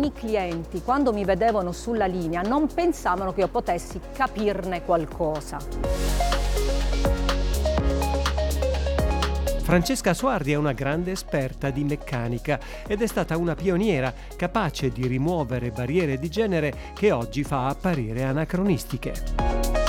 con i clienti, quando mi vedevano sulla linea, non pensavano che io potessi capirne qualcosa. Francesca Soardi è una grande esperta di meccanica ed è stata una pioniera capace di rimuovere barriere di genere che oggi fa apparire anacronistiche.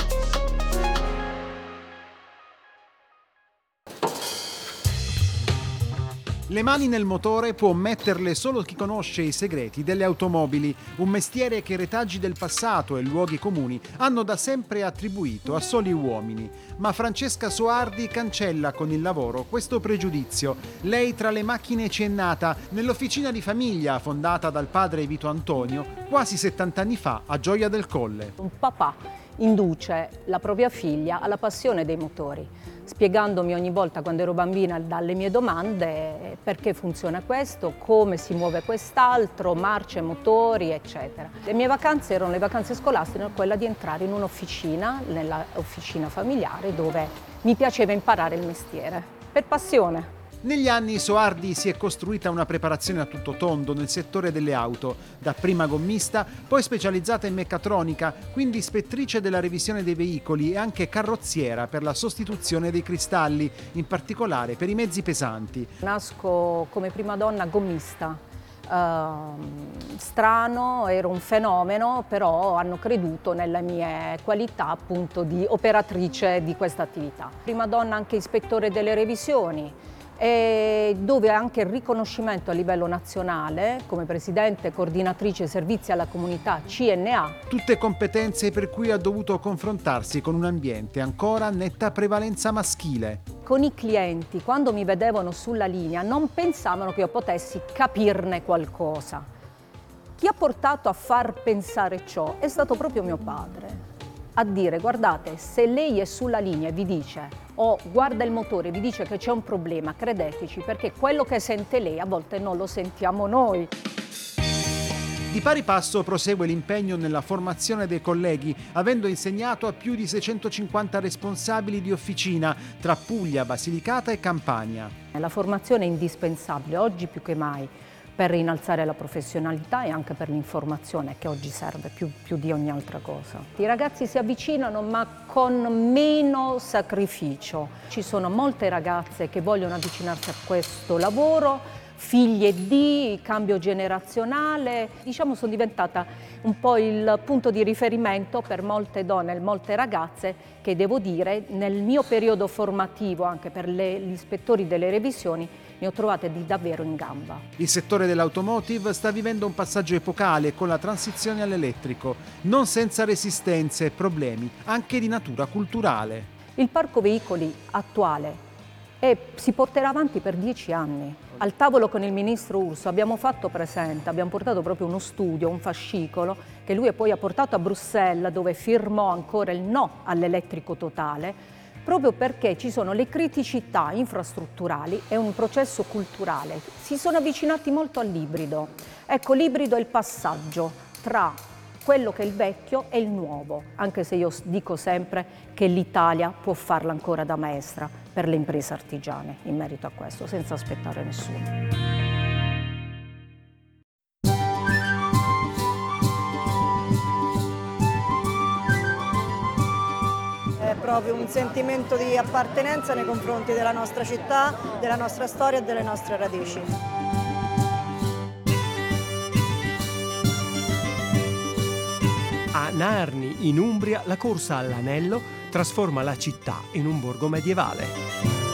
Le mani nel motore può metterle solo chi conosce i segreti delle automobili, un mestiere che i retaggi del passato e luoghi comuni hanno da sempre attribuito a soli uomini. Ma Francesca Soardi cancella con il lavoro questo pregiudizio. Lei tra le macchine ci è nata nell'officina di famiglia fondata dal padre Vito Antonio quasi 70 anni fa a Gioia del Colle. Un papà induce la propria figlia alla passione dei motori, spiegandomi ogni volta quando ero bambina dalle mie domande perché funziona questo, come si muove quest'altro, marce, motori, eccetera. Le mie vacanze erano le vacanze scolastiche, quella di entrare in un'officina, nella officina familiare, dove mi piaceva imparare il mestiere, per passione. Negli anni Soardi si è costruita una preparazione a tutto tondo nel settore delle auto, dapprima gommista, poi specializzata in meccatronica, quindi ispettrice della revisione dei veicoli e anche carrozziera per la sostituzione dei cristalli, in particolare per i mezzi pesanti. Nasco come prima donna gommista. Strano, ero un fenomeno, però hanno creduto nelle mie qualità appunto di operatrice di questa attività. Prima donna anche ispettore delle revisioni, e dove anche il riconoscimento a livello nazionale come presidente coordinatrice servizi alla comunità CNA. Tutte competenze per cui ha dovuto confrontarsi con un ambiente ancora a netta prevalenza maschile. Con i clienti, quando mi vedevano sulla linea, non pensavano che io potessi capirne qualcosa. Chi ha portato a far pensare ciò è stato proprio mio padre. A dire, guardate, se lei è sulla linea e vi dice o guarda il motore e vi dice che c'è un problema, credeteci, perché quello che sente lei a volte non lo sentiamo noi. Di pari passo prosegue l'impegno nella formazione dei colleghi, avendo insegnato a più di 650 responsabili di officina tra Puglia, Basilicata e Campania. La formazione è indispensabile, oggi più che mai, per innalzare la professionalità e anche per l'informazione che oggi serve più di ogni altra cosa. I ragazzi si avvicinano ma con meno sacrificio. Ci sono molte ragazze che vogliono avvicinarsi a questo lavoro, figlie di cambio generazionale. Diciamo sono diventata un po' il punto di riferimento per molte donne e molte ragazze che devo dire nel mio periodo formativo anche per gli ispettori delle revisioni ne ho trovate di davvero in gamba. Il settore dell'automotive sta vivendo un passaggio epocale con la transizione all'elettrico, non senza resistenze e problemi, anche di natura culturale. Il parco veicoli attuale si porterà avanti per 10 anni. Al tavolo con il ministro Urso abbiamo fatto presente, abbiamo portato proprio uno studio, un fascicolo, che lui poi ha portato a Bruxelles, dove firmò ancora il no all'elettrico totale, proprio perché ci sono le criticità infrastrutturali e un processo culturale. Si sono avvicinati molto all'ibrido. Ecco, l'ibrido è il passaggio tra quello che è il vecchio e il nuovo, anche se io dico sempre che l'Italia può farla ancora da maestra per le imprese artigiane in merito a questo, senza aspettare nessuno. È proprio un sentimento di appartenenza nei confronti della nostra città, della nostra storia e delle nostre radici. A Narni, in Umbria, la corsa all'anello trasforma la città in un borgo medievale.